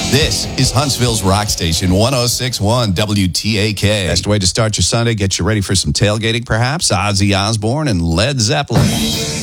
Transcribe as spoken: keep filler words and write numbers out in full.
This is Huntsville's Rock Station, one oh six point one W T A K. Best way to start your Sunday, get you ready for some tailgating, perhaps. Ozzy Osbourne and Led Zeppelin.